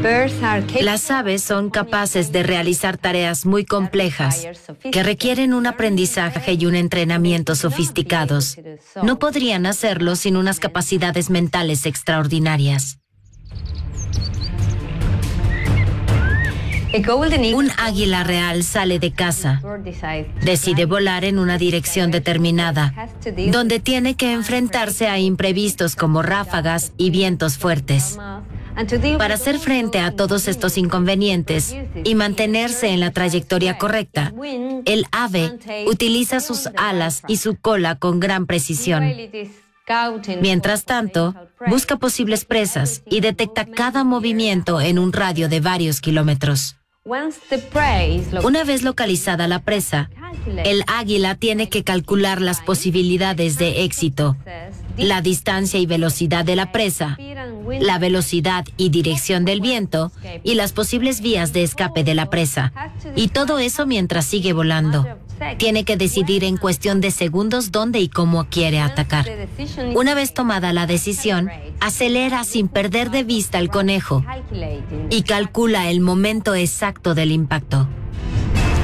Las aves son capaces de realizar tareas muy complejas que requieren un aprendizaje y un entrenamiento sofisticados. No podrían hacerlo sin unas capacidades mentales extraordinarias. Un águila real sale de caza. Decide volar en una dirección determinada, donde tiene que enfrentarse a imprevistos como ráfagas y vientos fuertes. Para hacer frente a todos estos inconvenientes y mantenerse en la trayectoria correcta, el ave utiliza sus alas y su cola con gran precisión. Mientras tanto, busca posibles presas y detecta cada movimiento en un radio de varios kilómetros. Una vez localizada la presa, el águila tiene que calcular las posibilidades de éxito, la distancia y velocidad de la presa, la velocidad y dirección del viento y las posibles vías de escape de la presa. Y todo eso mientras sigue volando. Tiene que decidir en cuestión de segundos dónde y cómo quiere atacar. Una vez tomada la decisión, acelera sin perder de vista el conejo y calcula el momento exacto del impacto.